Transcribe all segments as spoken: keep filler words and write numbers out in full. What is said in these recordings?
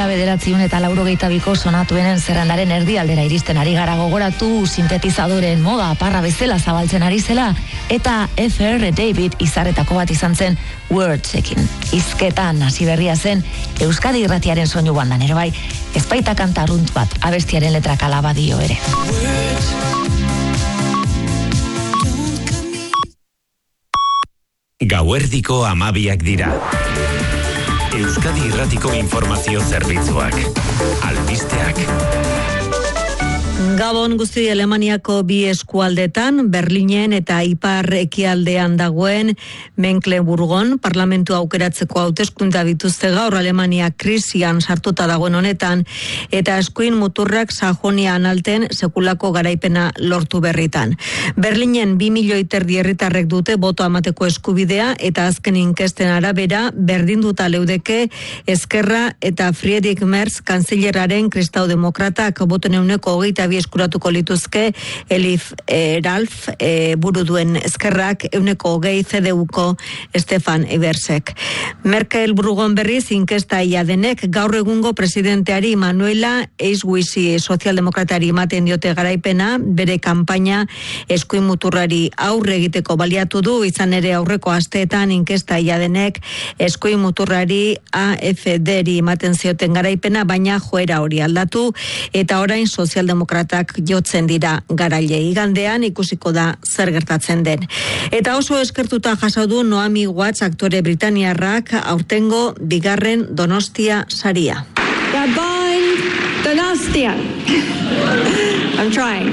bederatziehun eta laurogeita biko sonatuenen zerrendaren erdialdera iristen ari gara. Gogoratu sintetizadoren moda aparra bezala zabaltzen ari zela, eta F R David izarretako bat izan zen Wordsekin. Hizketan hasi berria zen Euskadi Irratiaren soinu bandan ere bai, ezpaita kanta arrunt bat abestiaren letrak alaba dio ere. Gauerdiko amabiak dira. Euskadi Irratiko informazio zerbitzuak. Albisteak. Gabon guzti Alemaniako bi eskualdetan, Berlinen eta Ipar ekialdean dagoen Mecklenburgon parlamentu aukeratzeko hauteskunde dituzte gaur. Alemania krisian sartuta dagoen honetan eta eskuin muturrak Sajonian alten sekulako garaipena lortu berritan. Berlinen bi milioi terdi herritarrek dute boto emateko eskubidea eta azken inkesten arabera berdinduta leudeke Ezkerra eta Friedrich Merz kanzilleraren kristau demokratak botoen ehuneko hogeita bi eskuratuko lituzke. Elif e, Ralf e, buru duen Ezkerrak ehuneko hogei C D Uko Stefan Ebersek. Merkel Burgon berriz inkesta ia denek gaur egungo presidenteari Manuela Eiswizi sozialdemokratari ematen diote garaipena, bere kanpaina eskuin muturrari aurre egiteko baliatu du, izan ere aurreko asteetan inkesta ia denek eskuin muturrari A F D-ri ematen zioten garaipena, baina joera hori aldatu eta orain sozialdemokratak jotzen dira garaile. Igandean ikusiko da zer gertatzen den. Eta oso eskertuta jaso du Naomi Watts aktore britaniarrak aurtengo bigarren Donostia saria. Donostia. I'm trying.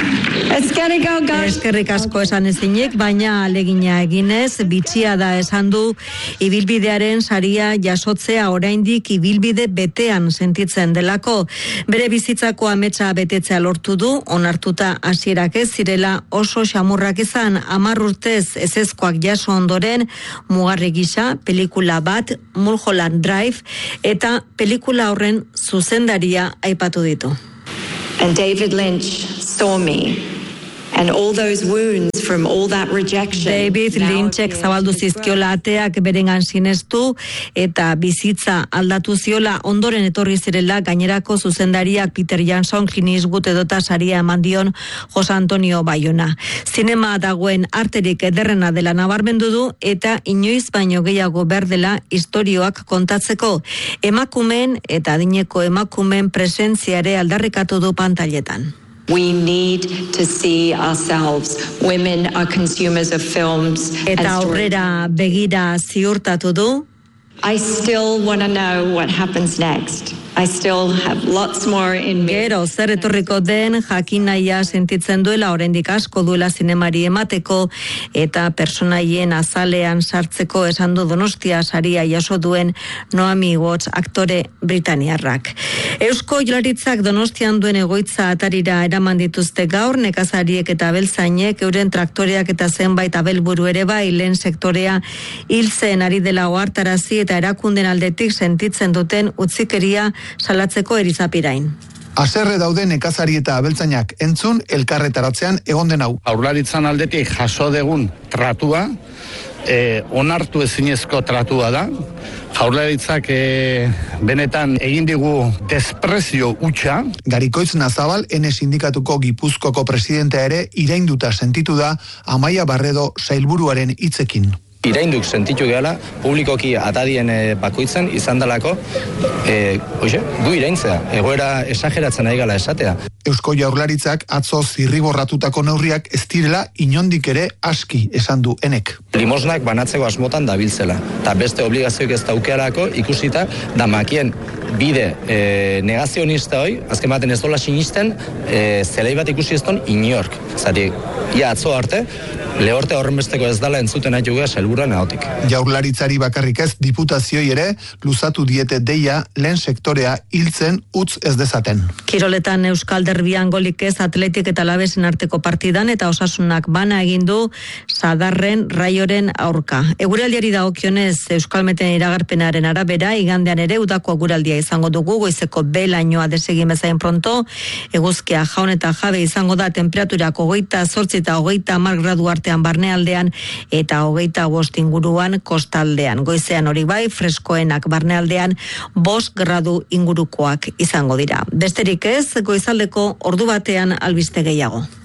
Eskerrik asko esan ezinik, baina alegina eginez, bitxia da esan du ibilbidearen saria jasotzea oraindik ibilbide betean sentitzen delako. Bere bizitzako ametsa betetzea lortu du, onartuta hasierak ez zirela oso xamurrak izan, hamar urtez ezezkoak jaso ondoren, mugarri gisa, pelikula bat, Mulholland Drive, eta pelikula horren zuzendaria aipatu ditu. And David Lynch saw me. And all those wounds from all that rejection. David Lynchek zabaldu zizkiola ateak berengan sinestu eta bizitza aldatu ziola, ondoren etorri zirela gainerako zuzendariak Peter Jackson, Clint Eastwood edota saria eman dion Jose Antonio Bayona. Zinema dagoen arterik ederrena dela nabarmendu du eta inoiz baino gehiago berdela istorioak kontatzeko. Emakumeen eta adineko emakumeen presentziare aldarrikatu du pantailetan. We need to see ourselves. Women are consumers of films. Eta aurrera begira ziurtatu du. I still want to know what happens next. I still have lots more in me. Gero, zer etorriko den jakin nahia sentitzen duela, oraindik asko duela zinemari emateko eta personaien azalean sartzeko esan du Donostia saria jaso duen Naomi Watts aktore britaniarrak. Eusko Jaurlaritzak Donostian duen egoitza atarira eraman dituzte gaur, nekazariek eta abeltzainek euren traktoreak eta zenbait abelburu ere bai, lehen sektorea hiltzen ari dela ohartarazi eta erakunden aldetik sentitzen duten utzikeria salatzeko erizapirain. Haserre daude nekazari eta abeltzainak entzun elkarretaratzean egon den hau. Jaurlaritzan aldetik jaso degun tratua, eh, onartu ezinezko tratua da. Jaurlaritzak eh, benetan egin digu desprezio hutsa. Garikoitz Nazabal, Ene sindikatuko Gipuzkoko presidentea ere irainduta sentitu da Amaia Barredo sailburuaren hitzekin. Irainduk sentitu gehala, publikoki atadien e, bakoitzen izan dalako, e, oixe, gu iraintzea, egoera esageratzen ari gala esatea. Eusko Jaurlaritzak atzo zirriborratutako neurriak ez direla inondik ere aski esan du Enek. Limosnak banatzeko asmotan dabiltzela, eta beste obligazioik ez daukearako ikusita, da makien bide e, negazionista hoi, azken baten ez dola sinisten, e, zelei bat ikusi ez don inork. Zati, ia atzo arte, lehorte horrenbesteko ez dala entzuten haitu gea helburuan ahotik. Jaurlaritzari bakarrik ez, diputazioi ere luzatu diete deia lehen sektorea hiltzen utz ez dezaten. Kiroletan Euskal Derbian golik ez Atletik eta Alabesen arteko partidan eta Osasunak bana egin du Sadarren Raioren aurka. Eguraldiari dagokionez Euskalmeten iragarpenaren arabera igandean ere udako eguraldia izango dugu, goizeko belainoa desegin bezain pronto, eguzkia jaun eta jabe izango da, temperaturak hogeita zortzi eta hogeita hamar gradu arte tartean barnealdean eta hogeita bost inguruan kostaldean. Goizean hori bai, freskoenak barnealdean bost gradu ingurukoak izango dira. Besterik ez, goizaldeko ordu batean albiste gehiago.